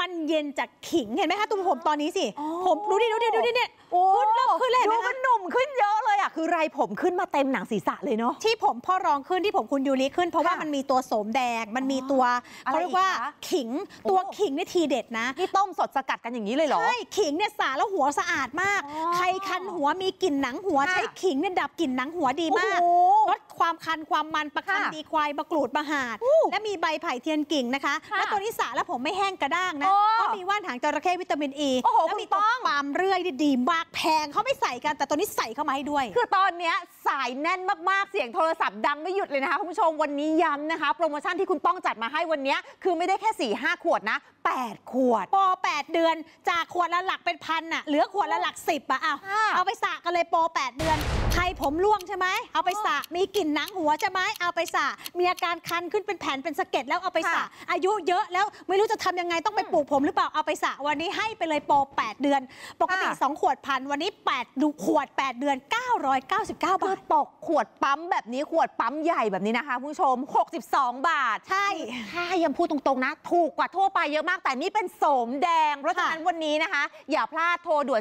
มันเย็นจากขิงเห็นไหมคะตัวผมตอนนี้สิผมดูดิเนี่ยขึ้นเลยดูมันหนุ่มขึ้นเยอะเลยอ่ะคือไรผมขึ้นมาเต็มหนังศีรษะเลยเนาะที่ผมพ่อรองขึ้นที่ผมคุณยูริขึ้นเพราะว่ามันมีตัวโสมแดงมันมีตัวเขาเรียกว่าขิงตัวขิงนี่ทีเด็ดนะที่ต้มสดสกัดกันอย่างนี้เลยเหรอใช่ขิงเนี่ยสาแล้วหัวสะอาดมากใครคันหัวมีกลิ่นหนังหัวใช้ขิงเนี่ยดับกลิ่นหนังหัวดีมากลดความคันความมันประคันดีควายมะกรูดมะหาดและมีใบไผ่เทียนกิ่งนะคะและตัวนี้สาแล้วผมไม่แห้งกระด้างนะเพราะมีว่านหางจระเข้วิตามินอีและมีตัวปาล์มเรื่อยดีมากแพงเขาไม่ใส่กันแต่ตัวนี้ใส่เข้ามาให้ด้วยคือตอนนี้สายแน่นมากๆเสียงโทรศัพท์ดังไม่หยุดเลยนะคะคุณผู้ชมวันนี้ย้ำนะคะโปรโมชั่นที่คุณป้องจัดมาให้วันนี้คือไม่ได้แค่ 4-5 ขวดนะ8 ขวดโปร8 เดือนจากขวดละหลักเป็นพันน่ะเหลือขวดละหลัก10อ่ะเอาไปสระกันเลยโปร8 เดือนใครผมร่วงใช่ไหมเอาไปสระมีกลิ่นหนังหัวใช่ไหมเอาไปสระมีอาการคันขึ้นเป็นแผ่นเป็นสะเก็ดแล้วเอาไปสระอายุเยอะแล้วไม่รู้จะทำยังไงต้องไปปลูกผมหรือเปล่าเอาไปสระวันนี้ให้ไปเลยโปร8 เดือนปกติ2 ขวดพันวันนี้8 ขวด 8 เดือน999 บาทตกขวดปั๊มแบบนี้ขวดปั๊มใหญ่แบบนี้นะคะผู้ชม62 บาทใช่ถ้ายังพูดตรงๆนะถูกกว่าทั่วไปเยอะมากแต่นี่เป็นโสมแดงเพราะฉะนั้นวันนี้นะคะอย่าพลาดโทรด่วน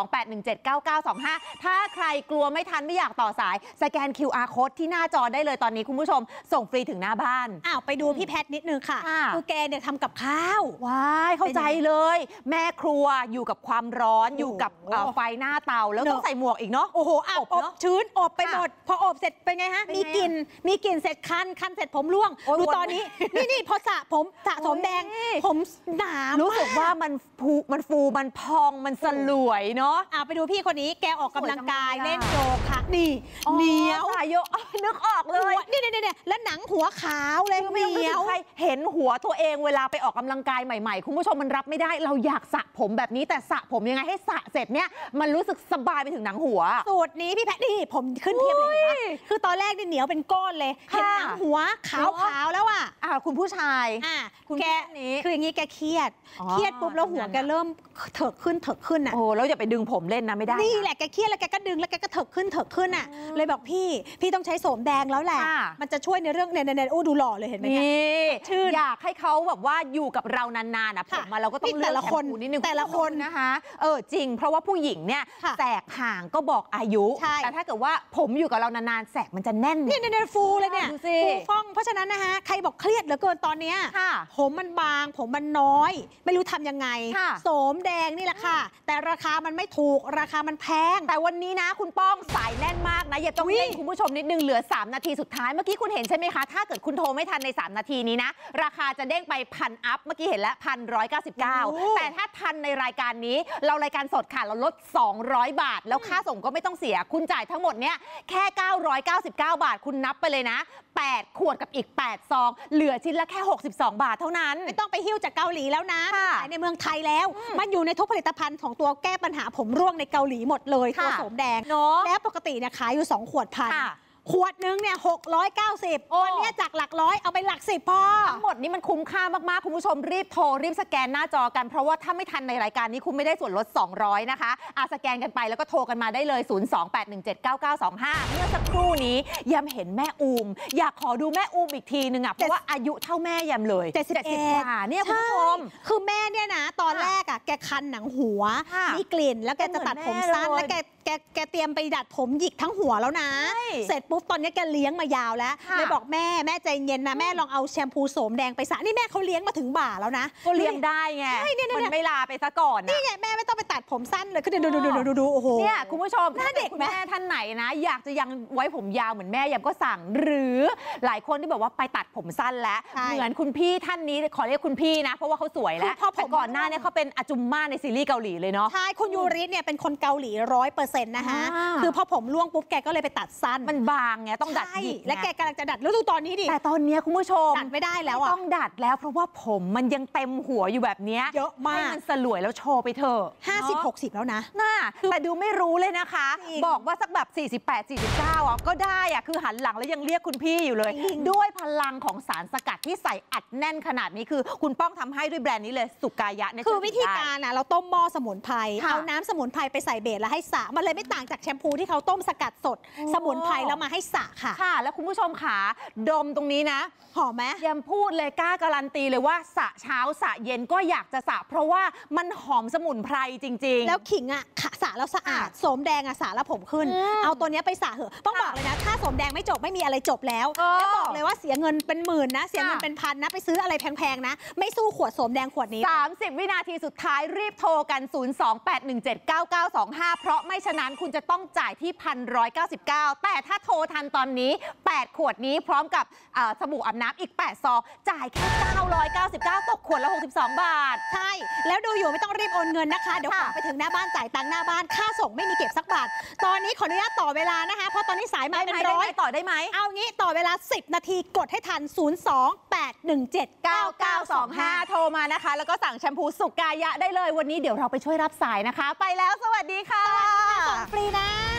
028179925ถ้าใครกลัวไม่ทันไม่อยากต่อสายสแกน QR Code ที่หน้าจอได้เลยตอนนี้คุณผู้ชมส่งฟรีถึงหน้าบ้านไปดูพี่แพทนิดนึงค่ะคือแกเนี่ยทำกับข้าวว้ายเข้าใจเลยแม่ครัวอยู่กับความร้อนอยู่กับไฟหน้าเตาแล้วต้องใส่หมวกอีกเนาะโอ้โหอบชื้นอบไปหมดพออบเสร็จเป็นไงฮะมีกลิ่นเสร็จคันเสร็จผมร่วงดูตอนนี้นี่พอสระผมสระผมแดงผมหนารู้สึกว่ามันฟูมันพองมันสลวยเนาะไปดูพี่คนนี้แกออกกำลังกายเล่นโยคะนี่เหนียวเยอะนึกออกเลยนี่แล้วหนังหัวขาวเลยเหนียวเห็นหัวตัวเองเวลาไปออกกำลังกายใหม่ๆคุณผู้ชมมันรับไม่ได้เราอยากสระผมแบบนี้แต่สระผมยังไงให้สระเสร็จเนี่ยมันรู้สึกสบายไปถึงหนังหัวสูตรนี้พี่แพทนี่ผมขึ้นเทียบเลยนะคือตอนแรกนี่เหนียวเป็นก้อนเลยเห็นหนังหัวขาวแล้วคุณผู้ชายแกคืออย่างนี้แกเครียดปุ๊บแล้วหัวแกเริ่มเถิกขึ้นอ่ะโอ้แล้วอย่าไปดึงผมเล่นนะไม่ได้นี่แหละแกเครียดแล้วแกก็ดึงแล้วแกก็เถิกขึ้นอ่ะเลยบอกพี่ต้องใช้โสมแดงแล้วแหละมันจะช่วยในเรื่องเนี่ยโอ้ดูหล่อเลยเห็นไหมเนี่ยอยากให้เขาแบบว่าอยู่กับเรานานๆนะผมมาเราก็ต้องเลือกแชมพูนิดนึงแต่ละคนนะคะจริงเพราะว่าผู้หญิงเนี่ยแสกห่างก็บอกอายุแต่ถ้าเกิดว่าผมอยู่กับเรานานๆแสกมันจะแน่นเนี่ยฟูเลยเนี่ยฟูฟ่องเพราะฉะนั้นนะคะใครบอกเครียดเหลือเกินตอนนี้ผมมันบางผมมันน้อยไม่รู้ทำยังไงโสมแดงนี่แหละค่ะแต่ราคามันไม่ถูกราคามันแพงแต่วันนี้นะคุณป้องสายแน่นมากนะอย่าต้องเล่นคุณผู้ชมนิดนึงเหลือ3 นาทีสุดท้ายเมื่อกี้คุณเห็นใช่ไหมคะถ้าเกิดคุณโทรไม่ทันใน3 นาทีนี้นะราคาจะเด้งไป1,000 อัพเมื่อกี้เห็นแล้ว1,199แต่ถ้าทันในรายการนี้เรารายการสดค่ะเราลด200 บาทแล้วค่าส่งก็ไม่ต้องเสียคุณจ่ายทั้งหมดเนี้ยแค่999 บาทคุณนับไปเลยนะ8 ขวดกับอีก8 ซองเหลือชิ้นละแค่62 บาทเท่านั้นไม่ต้องไปหิ้วจากเกาหลีแล้วนะขายในเมืองไทยแล้วมันอยู่ในทุกผลิตภัณฑ์ของตัวแก้ปัญหาผมร่วงในเกาหลีหมดเลยตัวโสมแดงแล้วปกติเนี่ยขายอยู่2 ขวดพันขวดนึงเนี่ย690วันนี้จากหลักร้อยเอาไปหลัก10พอทั้งหมดนี้มันคุ้มค่ามากๆคุณผู้ชมรีบโทรรีบสแกนหน้าจอกันเพราะว่าถ้าไม่ทันในรายการนี้คุณไม่ได้ส่วนลด200นะคะสแกนกันไปแล้วก็โทรกันมาได้เลย028179925เมื่อสักครู่นี้ยำเห็นแม่อูมอยากขอดูแม่อูมอีกทีนึงเพราะว่าอายุเท่าแม่ยำเลย71เนี่ยคุณผู้ชมคือแม่เนี่ยนะตอนแรกแกคันหนังหัวมีกลิ่นแล้วแกจะตัดผมสั้นแล้วแกเตรียมไปดัดผมหยิกทั้งหัวแล้วนะเสร็จปุ๊บตอนนี้แกเลี้ยงมายาวแล้วเลยบอกแม่ใจเย็นนะแม่ลองเอาแชมพูโสมแดงไปสระนี่แม่เขาเลี้ยงมาถึงบ่าแล้วนะก็เลี้ยงได้ไงมันไม่ลาไปซะก่อนนี่ไงแม่ไม่ต้องไปตัดผมสั้นเลยก็ดูโอ้โหเนี่ยคุณผู้ชมถ้าเด็กแม่ท่านไหนนะอยากจะยังไว้ผมยาวเหมือนแม่ยำก็สั่งหรือหลายคนที่แบบว่าไปตัดผมสั้นแล้วเหมือนคุณพี่ท่านนี้ขอเรียกคุณพี่นะเพราะว่าเขาสวยแล้วแต่ก่อนหน้านี้เขาเป็นอาจุมม่าในซีรีส์เกาหลีเลยเนาะใช่คุณยูริเนี่ยเป็นคนเกาหลี100%นะคะคือพอผมร่วงปุ๊บแกก็เลยไปตัดสั้นมันบางไงต้องดัดหยิกและแกกำลังจะดัดแล้วดูตอนนี้ดิแต่ตอนนี้คุณผู้ชมดัดไม่ได้แล้วต้องดัดแล้วเพราะว่าผมมันยังเต็มหัวอยู่แบบนี้เยอะมากให้มันสลวยแล้วโชว์ไปเถอะ50-60แล้วนะแต่ดูไม่รู้เลยนะคะบอกว่าสักแบบ48-49ก็ได้คือหันหลังแล้วยังเรียกคุณพี่อยู่เลยด้วยพลังของสารสกัดที่ใส่อัดแน่นขนาดนี้คือคุณป้องทำให้ด้วยแบรนด์นี้เลยสุกายะคือวิธีการการนะเราต้มหม้อสมุนไพรเอาน้ำสมุนไพรไปใส่เบสแล้วให้สระมันเลยไม่ต่างจากแชมพูที่เขาต้มสกัดสดสมุนไพรแล้วมาให้สระค่ะค่ะแล้วคุณผู้ชมขาดมตรงนี้นะหอมไหมยังพูดเลยกล้าการันตีเลยว่าสระเช้าสระเย็นก็อยากจะสระเพราะว่ามันหอมสมุนไพรจริงๆแล้วขิงสระแล้วสะอาดโสมแดงสระแล้วผมขึ้นเอาตัวนี้ไปสระเหอะต้องบอกเลยนะถ้าโสมแดงไม่จบไม่มีอะไรจบแล้วบอกเลยว่าเสียเงินเป็นหมื่นนะเสียเงินเป็นพันนะไปซื้ออะไรแพงๆนะไม่สู้ขวดโสมแดงขวดนี้ 30 วินาทีสุดท้ายรีบโทรกัน 028179925 เพราะไม่ฉะนั้นคุณจะต้องจ่ายที่ 1,199 แต่ถ้าโทรทันตอนนี้8ขวดนี้พร้อมกับสบู่อาบน้ำอีก8ซองจ่ายแค่999ตกขวดละ62 บาทใช่แล้วดูอยู่ไม่ต้องรีบโอนเงินนะคะเดี๋ยวของไปถึงหน้าบ้านจ่ายตังค์หน้าบ้านค่าส่งไม่มีเก็บสักบาทตอนนี้ขออนุญาตต่อเวลานะคะเพราะตอนนี้สายมาเป็นร้อยต่อได้ไหมเอางี้ต่อเวลา10นาทีกดให้ทัน 028179925โทรมานะคะแล้วก็สั่งแชมพูสุกายะได้เลยวันนี้เดี๋ยวเราไปช่วยรับสายนะคะไปแล้วสวัสดีค่ะส่งฟรีนะ